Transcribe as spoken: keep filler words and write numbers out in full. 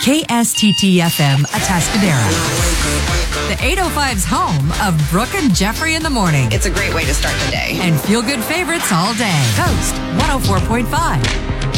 K S T T F M Atascadero. The eight oh five's home of Brooke and Jeffrey in the morning. It's a great way to start the day. And feel-good favorites all day. Coast one oh four point five.